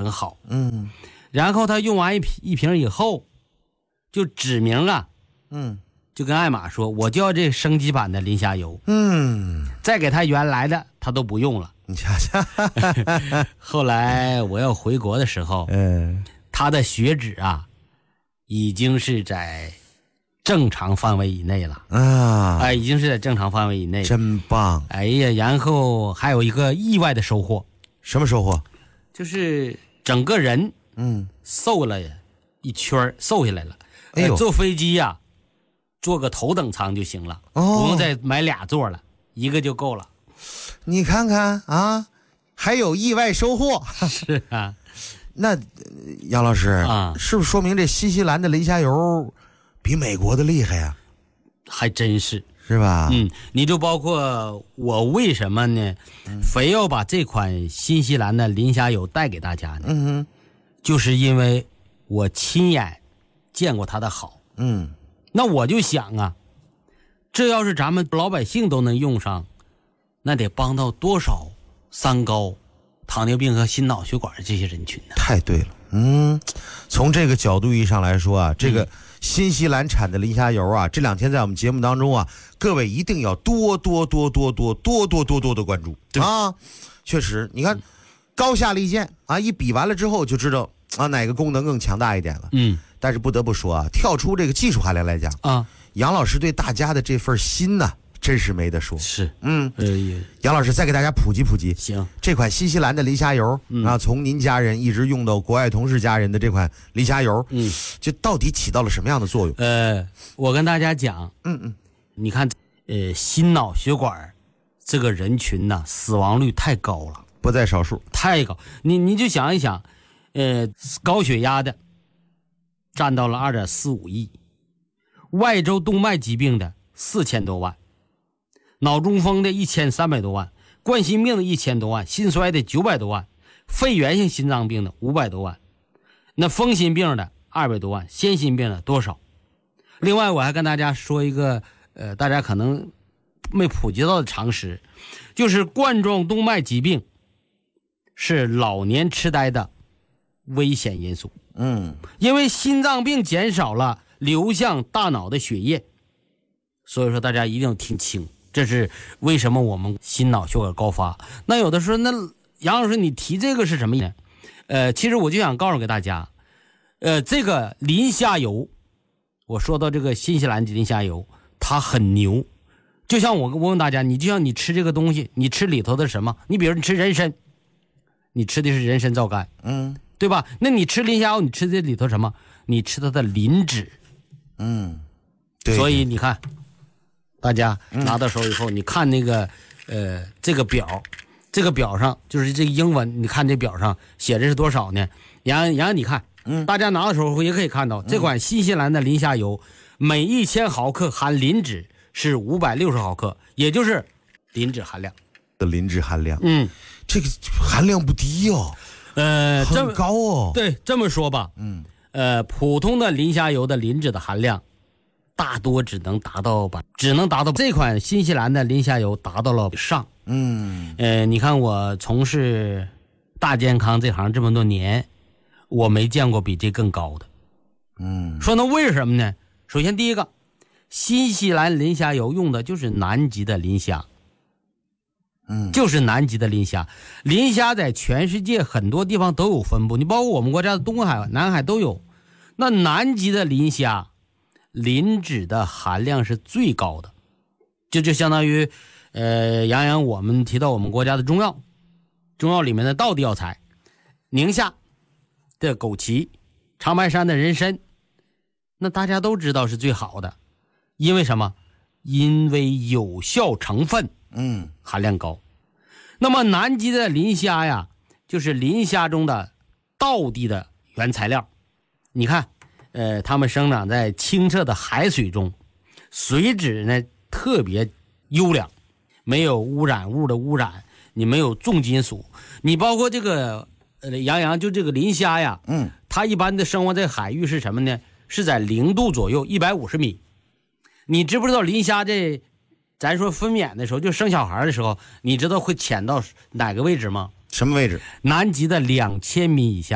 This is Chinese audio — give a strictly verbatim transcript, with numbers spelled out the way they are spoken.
很好。 嗯， 然后他用完一瓶一瓶以后，就指明啊， 嗯， 就跟艾玛说，我就要这升级版的磷虾油。 嗯， 再给他原来的他都不用了。 你瞧瞧， 后来我要回国的时候， 嗯， 他的血脂啊，已经是在正常范围以内了啊， 哎，已经是在正常范围以内， 真棒！ 哎呀，然后还有一个意外的收获， 什么收获？ 就是整个人嗯瘦了一圈，瘦下来了。 哎呦呃坐飞机呀、啊，坐个头等舱就行了， 哦不用再买俩座了，一个就够了。 你看看啊，还有意外收获。 是啊， 那杨老师啊， 是不是说明这新西兰的磷虾油比美国的厉害呀？ 还真是。 是吧？ 嗯，你就包括我为什么呢，嗯、非要把这款新西兰的磷虾油带给大家呢？ 嗯哼， 就是因为我亲眼见过它的好。 嗯， 那我就想啊，这要是咱们老百姓都能用上，那得帮到多少三高、糖尿病和心脑血管这些人群呢？ 太对了。嗯，从这个角度意义上来说啊，这个新西兰产的磷虾油啊，这两天在我们节目当中啊，各位一定要多多多多多多多多多的关注啊！确实，你看高下立见啊，一比完了之后就知道啊哪个功能更强大一点了。 嗯， 但是不得不说啊，跳出这个技术含量来讲啊， 杨老师对大家的这份心呢，真是没得说。 是， 嗯， 呃， 杨老师再给大家普及普及。 行， 这款新西兰的磷虾油、嗯、啊，从您家人一直用到国外同事家人的这款磷虾油， 嗯， 就到底起到了什么样的作用？ 呃，我跟大家讲， 嗯嗯， 你看，呃，心脑血管这个人群呐，死亡率太高了， 不在少数， 太高。你你就想一想，呃，高血压的占到了二点四五亿，外周动脉疾病的四千多万，脑中风的一千三百多万，冠心病的一千多万，心衰的九百多万，肺源性心脏病的五百多万，那风心病的二百多万，先心病的多少？另外，我还跟大家说一个，呃，大家可能没普及到的常识，就是冠状动脉疾病是老年痴呆的危险因素。 嗯， 因为心脏病减少了流向大脑的血液，所以说大家一定要听清，这是为什么我们心脑血管高发。那有的时候，那杨老师你提这个是什么呢？呃，其实我就想告诉给大家，呃，这个磷虾油，我说到这个新西兰磷虾油，它很牛。就像我我问大家，你就像你吃这个东西，你吃里头的什么？你比如你吃人参，你吃的是人参皂苷， 嗯， 对吧？那你吃磷虾油，你吃这里头什么？你吃它的磷脂， 嗯，对。 所以你看，大家拿到手以后，嗯、你看那个呃这个表，这个表上就是这个英文，你看这表上写的是多少呢？然然后你看，嗯，大家拿到手也可以看到，这款新西兰的磷虾油，每一千毫克含磷脂是五百六十毫克，也就是磷脂含量的磷脂含量， 嗯， 这个含量不低哦。 呃， 很高哦。 对，这么说吧，嗯，呃，普通的磷虾油的磷脂的含量，大多只能达到吧，只能达到这款新西兰的磷虾油达到了上。 嗯， 呃，你看我从事大健康这行这么多年，我没见过比这更高的。 嗯， 说那为什么呢？首先第一个，新西兰磷虾油用的就是南极的磷虾。 嗯， 就是南极的磷虾，磷虾在全世界很多地方都有分布，你包括我们国家的东海、南海都有。那南极的磷虾，磷脂的含量是最高的，就就相当于，呃，杨洋我们提到我们国家的中药，中药里面的道地药材，宁夏的枸杞，长白山的人参，那大家都知道是最好的，因为什么？因为有效成分。 嗯， 含量高。那么南极的磷虾呀，就是磷虾中的道地的原材料。你看，呃，它们生长在清澈的海水中，水质呢特别优良，没有污染物的污染，你没有重金属。你包括这个呃杨洋就这个磷虾呀， 嗯， 它一般的生活在海域是什么呢？是在零度左右，一百五十米。你知不知道磷虾这？咱说分娩的时候，就生小孩的时候，你知道会潜到哪个位置吗？ 什么位置？ 南极的两千米以下。